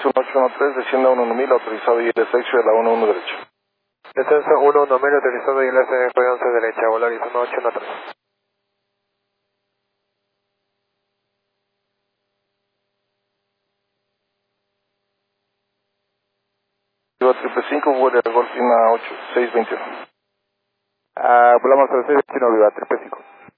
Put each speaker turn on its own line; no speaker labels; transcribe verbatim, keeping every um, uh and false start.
uno ocho uno tres, desciende a uno uno mil, autorizado y el seis de la uno uno derecha.
Descenso uno uno mil, autorizado y el once derecha, Volaris uno ocho uno tres.
Viva triple cinco, vuelve a Golfina ocho seis veintiuno.
Ah, volamos al seis veintiuno, viva triple cinco.